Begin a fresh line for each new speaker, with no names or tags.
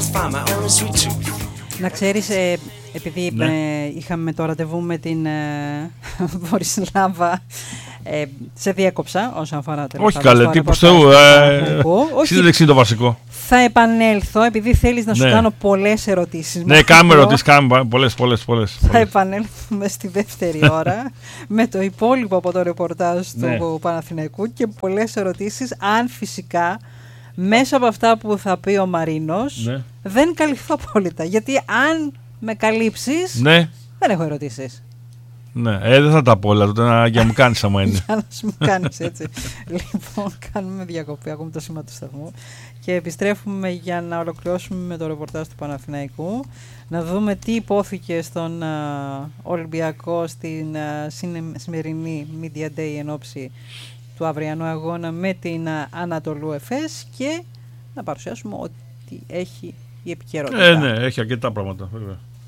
Να ξέρεις, επειδή είχαμε το ραντεβού με την Βορισλάβα, σε διέκοψα όσον αφορά το.
Όχι καλέ, τύπος Θεού. Συνέντευξη είναι το βασικό.
Θα επανέλθω, επειδή θέλεις να σου κάνω πολλές ερωτήσεις.
Ναι, κάμε ερωτήσεις, κάμε πολλές.
Θα επανέλθουμε στη δεύτερη ώρα με το υπόλοιπο από το ρεπορτάζ του Παναθηναϊκού και πολλές ερωτήσεις, αν φυσικά μέσα από αυτά που θα πει ο Μαρίνος δεν καλυφθώ απόλυτα. Γιατί αν με καλύψεις, δεν έχω ερωτήσεις.
Ναι, δεν θα τα πω όλα τότε για να μου κάνεις άμα είναι.
Για να σου κάνεις έτσι. Λοιπόν, κάνουμε διακοπή, ακούμε το σήμα του σταθμού και επιστρέφουμε για να ολοκληρώσουμε με το ρεπορτάζ του Παναθηναϊκού, να δούμε τι υπόθηκε στον Ολυμπιακό στην σημερινή Media Day εν ώψη του αυριανού αγώνα με την Ανατολού Εφές και να παρουσιάσουμε ότι έχει η επικαιρότητα.
Ναι, έχει αρκετά πράγματα βέβαια.